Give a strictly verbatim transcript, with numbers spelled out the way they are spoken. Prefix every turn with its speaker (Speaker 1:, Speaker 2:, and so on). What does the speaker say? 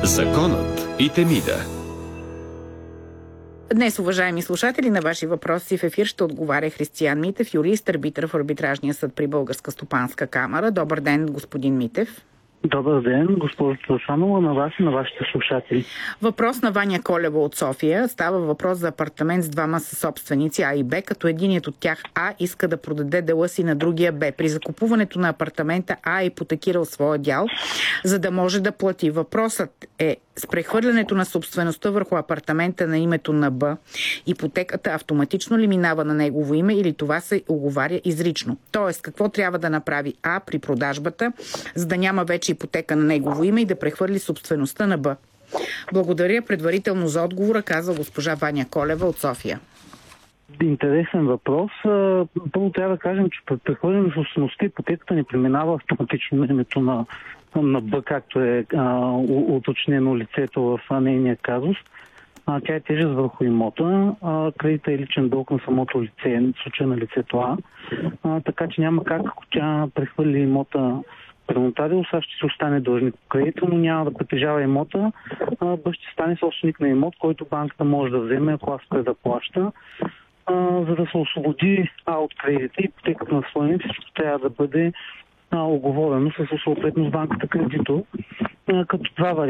Speaker 1: Законът и Темида.
Speaker 2: Днес, уважаеми слушатели, на ваши въпроси в ефир ще отговаря Християн Митев, юрист, арбитър в Арбитражния съд при Българска стопанска камара. Добър ден, господин Митев.
Speaker 3: Добър ден, госпожо Цветанова, на вас и на вашите слушатели.
Speaker 2: Въпрос на Ваня Колева от София. Става въпрос за апартамент с двама съсобственици А и Б, като единият от тях А иска да продаде дела си на другия Б. При закупуването на апартамента А е ипотекирал своя дял, за да може да плати. Въпросът е: с прехвърлянето на собствеността върху апартамента на името на Б, ипотеката автоматично ли минава на негово име или това се оговаря изрично? Тоест, какво трябва да направи А при продажбата, за да няма вече ипотека на негово име и да прехвърли собствеността на Б? Благодаря предварително за отговора, казва госпожа Ваня Колева от София.
Speaker 3: Интересен въпрос. Първо трябва да кажем, че при прехвърляне на собствеността ипотеката не преминава автоматично на името на, на Б, както е а, уточнено лицето в нейния казус. А, тя е тежест върху имота. А, кредитът е личен дълг на самото лице, в случая на лицето А. А, така че няма как, ако тя прехвърли имота при нотариус, а ще се остане длъжник по кредита, но няма да притежава имота. А, Б ще стане собственик на имот, който банката може да вземе, ако аз спре да плаща. А, за да се освободи А от кредита и ипотеката на своя име, всичко трябва да бъде а, оговорено с съответно с банката кредитор. А, като това